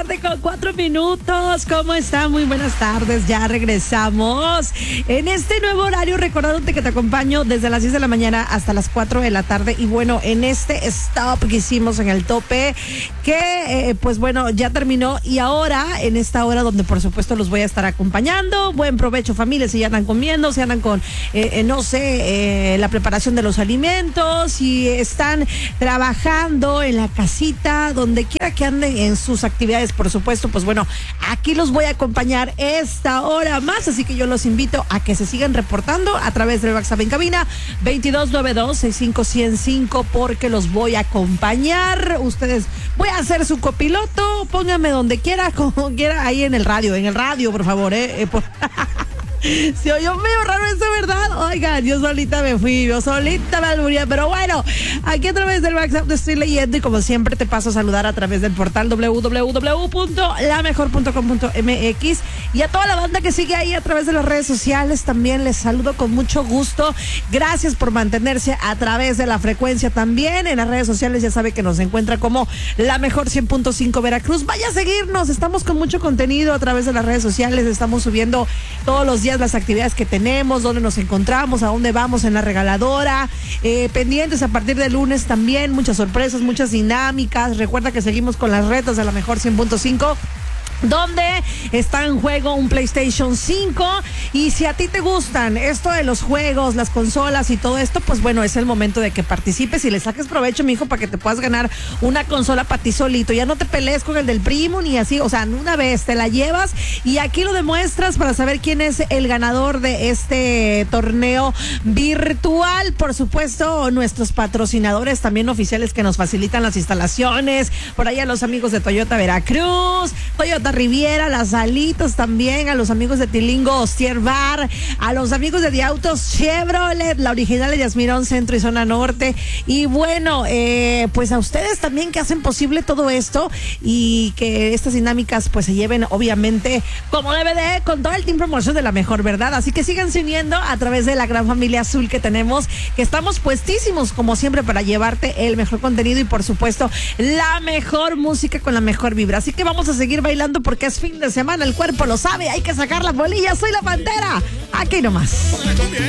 tarde con 4 minutos. ¿Cómo están? Muy buenas tardes. Ya regresamos en este nuevo horario, recordándote que te acompaño desde las 10 de la mañana hasta las 4 de la tarde. Y bueno, en este stop que hicimos en el tope, que pues bueno, ya terminó. Y ahora, en esta hora donde por supuesto los voy a estar acompañando. Buen provecho, familia, si ya andan comiendo, si andan con, la preparación de los alimentos, si están trabajando en la casita, donde quiera que anden en sus actividades, por supuesto, pues bueno, aquí los voy a acompañar esta hora más, así que yo los invito a que se sigan reportando a través del WhatsApp en cabina 2292-65105, porque los voy a acompañar. Ustedes, voy a ser su copiloto, pónganme donde quiera, como quiera, ahí en el radio, por favor, Se oyó medio raro eso, ¿verdad? Oigan, yo solita me fui, yo solita me alburía, pero bueno, aquí a través del WhatsApp te estoy leyendo y como siempre te paso a saludar a través del portal www.lamejor.com.mx y a toda la banda que sigue ahí a través de las redes sociales también les saludo con mucho gusto. Gracias por mantenerse a través de la frecuencia también. En las redes sociales ya sabe que nos encuentra como La Mejor 100.5 Veracruz. Vaya a seguirnos, estamos con mucho contenido a través de las redes sociales, estamos subiendo todos los días las actividades que tenemos, dónde nos encontramos, a dónde vamos en la regaladora, pendientes a partir de lunes también, muchas sorpresas, muchas dinámicas. Recuerda que seguimos con las retas de La Mejor 100.5, donde está en juego un PlayStation 5, y si a ti te gustan esto de los juegos, las consolas y todo esto, pues bueno, es el momento de que participes y le saques provecho, mijo, para que te puedas ganar una consola para ti solito. Ya no te pelees con el del primo ni así, o sea, una vez te la llevas y aquí lo demuestras para saber quién es el ganador de este torneo virtual. Por supuesto, nuestros patrocinadores también oficiales que nos facilitan las instalaciones, por ahí a los amigos de Toyota Veracruz, Toyota Riviera, las alitas también, a los amigos de Tilingo Ostier Bar, a los amigos de Autos Chevrolet, la original de Yasmirón Centro y Zona Norte, y bueno, pues a ustedes también que hacen posible todo esto y que estas dinámicas pues se lleven obviamente como debe de, con todo el team promotion de La Mejor, ¿verdad? Así que síganse uniendo a través de la gran familia azul que tenemos, que estamos puestísimos como siempre para llevarte el mejor contenido y por supuesto la mejor música con la mejor vibra. Así que vamos a seguir bailando porque es fin de semana, el cuerpo lo sabe, hay que sacar la bolilla. Soy la Pantera, aquí nomás.